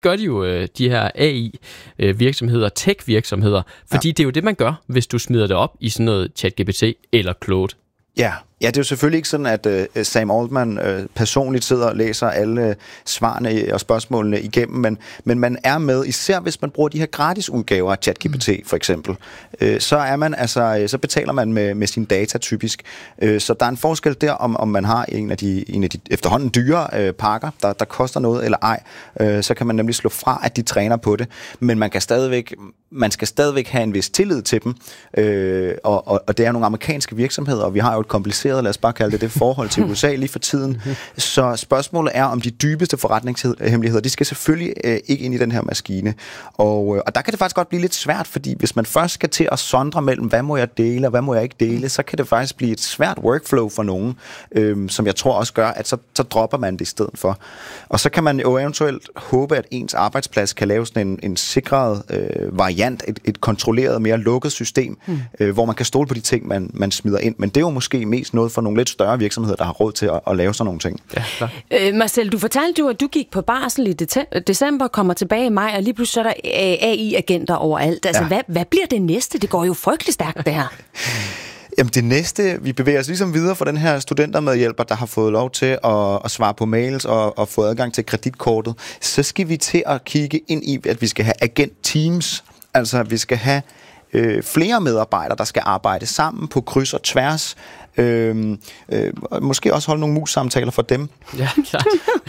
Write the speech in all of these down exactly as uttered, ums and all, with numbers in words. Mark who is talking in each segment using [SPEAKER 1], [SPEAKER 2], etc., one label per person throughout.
[SPEAKER 1] gør de jo øh, de her A I-virksomheder, tech-virksomheder, fordi ja. det er jo det, man gør, hvis du smider det op i sådan noget ChatGPT eller Claude.
[SPEAKER 2] Ja, ja, det er jo selvfølgelig ikke sådan, at uh, Sam Altman uh, personligt sidder og læser alle uh, svarene og spørgsmålene igennem, men, men man er med, især hvis man bruger de her gratis udgaver af ChatGPT for eksempel, uh, så er man altså, uh, så betaler man med, med sine data typisk. Uh, så der er en forskel der, om, om man har en af de, en af de efterhånden dyre uh, pakker, der, der koster noget eller ej, uh, så kan man nemlig slå fra, at de træner på det, men man kan stadigvæk, man skal stadigvæk have en vis tillid til dem, uh, og, og, og det er nogle amerikanske virksomheder, og vi har jo et kompliceret, lad os bare kalde det det, forhold til U S A lige for tiden. Så spørgsmålet er, om de dybeste forretningshemmeligheder, de skal selvfølgelig øh, ikke ind i den her maskine. Og, øh, og der kan det faktisk godt blive lidt svært, fordi hvis man først skal til at sondre mellem, hvad må jeg dele, og hvad må jeg ikke dele, så kan det faktisk blive et svært workflow for nogen, øh, som jeg tror også gør, at så, så dropper man det i stedet for. Og så kan man jo eventuelt håbe, at ens arbejdsplads kan lave sådan en, en sikret øh, variant, et, et kontrolleret, mere lukket system, mm. øh, hvor man kan stole på de ting, man, man smider ind. Men det er jo måske mest noget for nogle lidt større virksomheder, der har råd til at, at lave sådan nogle ting.
[SPEAKER 1] Ja, klar.
[SPEAKER 3] Øh, Marcel, du fortalte jo, at du gik på barsel i december, kommer tilbage i maj, og lige pludselig så er der A I-agenter overalt. Altså, ja. hvad, hvad bliver det næste? Det går jo frygtelig stærkt, det her.
[SPEAKER 2] Jamen det næste, vi bevæger os ligesom videre for den her studentermedhjælper, der har fået lov til at, at svare på mails og, og få adgang til kreditkortet. Så skal vi til at kigge ind i, at vi skal have agent-teams. Altså, at vi skal have øh, flere medarbejdere, der skal arbejde sammen på kryds og tværs. Øh, øh, måske også holde nogle mus-samtaler for dem.
[SPEAKER 1] Ja, klart.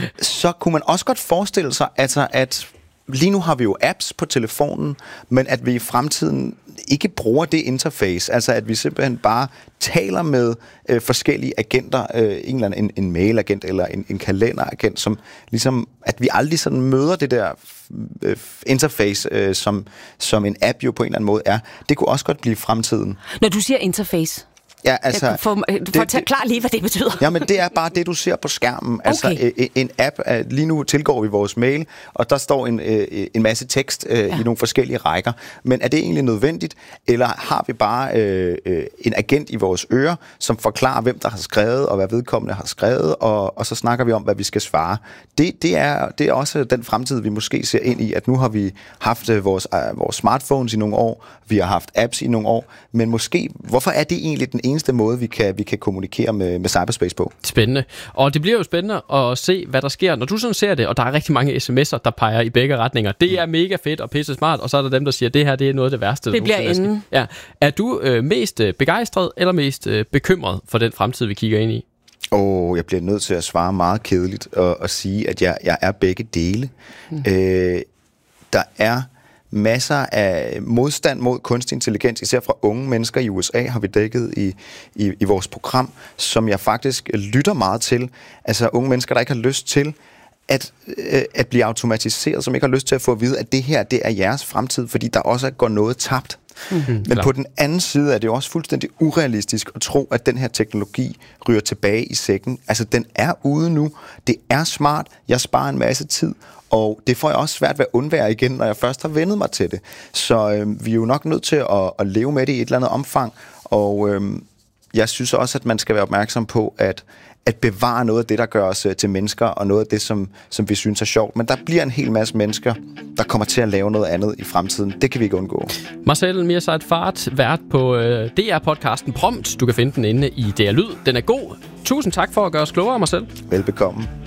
[SPEAKER 2] Så kunne man også godt forestille sig, altså, at lige nu har vi jo apps på telefonen, men at vi i fremtiden ikke bruger det interface, altså at vi simpelthen bare taler med øh, forskellige agenter, øh, en eller anden en, en mailagent eller en, en kalenderagent, som ligesom, at vi aldrig sådan møder det der øh, interface, øh, som, som en app jo på en eller anden måde er. Det kunne også godt blive fremtiden.
[SPEAKER 3] Når du siger interface,
[SPEAKER 2] ja, altså,
[SPEAKER 3] for, for at klar lige, hvad det betyder.
[SPEAKER 2] Jamen, det er bare det, du ser på skærmen.
[SPEAKER 3] Okay.
[SPEAKER 2] Altså, en, en app, lige nu tilgår vi vores mail, og der står en, en masse tekst ja. i nogle forskellige rækker. Men er det egentlig nødvendigt, eller har vi bare øh, en agent i vores ører, som forklarer, hvem der har skrevet, og hvad vedkommende har skrevet, og, og så snakker vi om, hvad vi skal svare. Det, det, er, det er også den fremtid, vi måske ser ind i, at nu har vi haft vores, øh, vores smartphones i nogle år, vi har haft apps i nogle år, men måske, hvorfor er det egentlig den eneste måde, vi kan, vi kan kommunikere med, med cyberspace på?
[SPEAKER 1] Spændende. Og det bliver jo spændende at se, hvad der sker, når du sådan ser det, og der er rigtig mange sms'er, der peger i begge retninger. Det er mega fedt og pisse smart, og så er der dem, der siger, at det her det er noget af det værste.
[SPEAKER 3] Det bliver inden.
[SPEAKER 1] Ja. Er du øh, mest øh, begejstret eller mest øh, bekymret for den fremtid, vi kigger ind i?
[SPEAKER 2] Og jeg bliver nødt til at svare meget kedeligt og, og sige, at jeg, jeg er begge dele. Mm. Øh, der er masser af modstand mod kunstig intelligens, især fra unge mennesker i U S A, har vi dækket i, i, i vores program, som jeg faktisk lytter meget til. Altså unge mennesker, der ikke har lyst til at, øh, at blive automatiseret, som ikke har lyst til at få at vide, at det her, det er jeres fremtid, fordi der også går noget tabt. Mm-hmm. Men klar. På den anden side er det jo også fuldstændig urealistisk at tro, at den her teknologi ryger tilbage i sækken. Altså, den er ude nu. Det er smart. Jeg sparer en masse tid. Og det får jeg også svært ved at undvære igen, når jeg først har vendet mig til det. Så øh, vi er jo nok nødt til at, at leve med det i et eller andet omfang. Og øh, jeg synes også, at man skal være opmærksom på, at at bevare noget af det, der gør os til mennesker, og noget af det, som, som vi synes er sjovt. Men der bliver en hel masse mennesker, der kommer til at lave noget andet i fremtiden. Det kan vi ikke undgå.
[SPEAKER 1] Marcel Mirzad Fard, vært på øh, D R-podcasten Prompt. Du kan finde den inde i D R Lyd. Den er god. Tusind tak for at gøre os klogere, Marcel.
[SPEAKER 2] Velbekomme.